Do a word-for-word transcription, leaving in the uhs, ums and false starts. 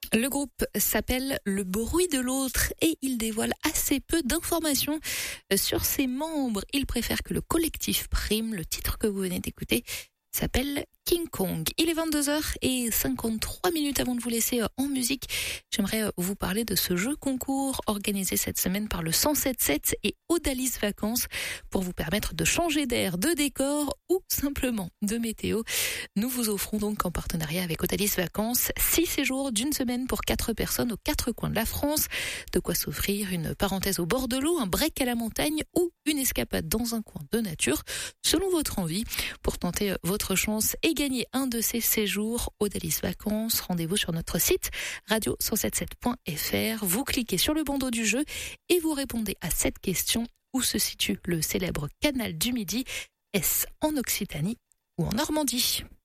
Le groupe s'appelle Le Bruit de l'Autre et il dévoile assez peu d'informations sur ses membres. Il préfère que le collectif prime. Le titre que vous venez d'écouter s'appelle King Kong. Il est vingt-deux heures cinquante-trois minutes. Avant de vous laisser en musique, j'aimerais vous parler de ce jeu concours organisé cette semaine par le cent sept sept et Odalis Vacances pour vous permettre de changer d'air, de décor ou simplement de météo. Nous vous offrons donc en partenariat avec Odalis Vacances six séjours d'une semaine pour quatre personnes aux quatre coins de la France. De quoi s'offrir une parenthèse au bord de l'eau, un break à la montagne ou une escapade dans un coin de nature selon votre envie. Pour tenter votre chance et gagner un de ces séjours Odalis Vacances, rendez-vous sur notre site radio cent soixante-dix-sept point f r. Vous cliquez sur le bandeau du jeu et vous répondez à cette question: où se situe le célèbre canal du Midi? Est-ce en Occitanie ou en Normandie?